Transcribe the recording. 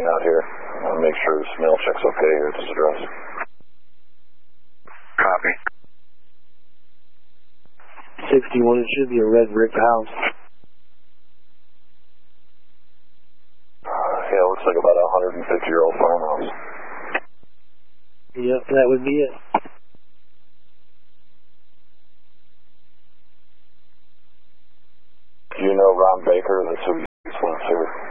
me out here. I'll make sure the smell check's okay here at this address. Copy. 61, it should be a red brick house. Yeah, it looks like about a 150-year-old farmhouse. Yep, that would be it. Do you know Ron Baker? That's who he went to.